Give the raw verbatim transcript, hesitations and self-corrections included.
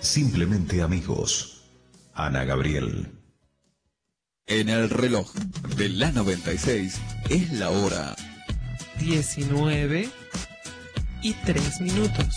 Simplemente amigos. Ana Gabriel. En el reloj de la noventa y seis es la hora diecinueve y tres minutos.